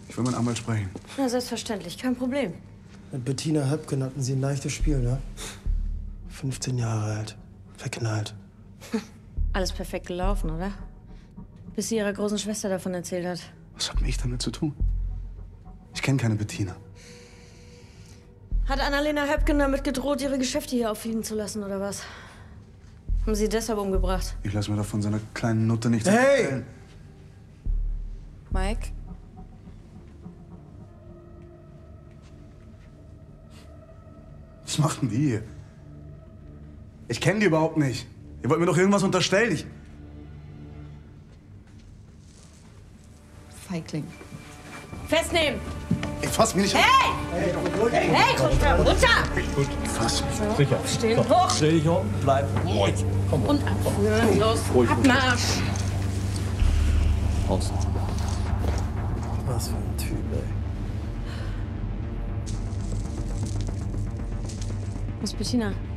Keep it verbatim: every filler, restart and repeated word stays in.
Ich will mit Anwalt sprechen. Na, selbstverständlich, kein Problem. Mit Bettina Höpken hatten Sie ein leichtes Spiel, ne? fünfzehn Jahre alt. Verknallt. Alles perfekt gelaufen, oder? Bis sie ihrer großen Schwester davon erzählt hat. Was hat mich damit zu tun? Ich kenne keine Bettina. Hat Annalena Höpken damit gedroht, ihre Geschäfte hier auffliegen zu lassen, oder was? Haben sie deshalb umgebracht? Ich lasse mir doch von seiner kleinen Nutte nichts Hey! erzählen. Mike? Was machen die hier? Ich kenne die überhaupt nicht. Ihr wollt mir doch irgendwas unterstellen. Ich... Feigling. Festnehmen! Ich fass mich nicht an. Hey! Hey, guck da runter! Gut, ich fass mich. So, Sicher. stehen, So. hoch! Dreh dich um, bleib ruhig. Komm Und abführen. Los, Ruhig, Abmarsch! Raus. Was für ein Typ, ey. Was ist Bettina?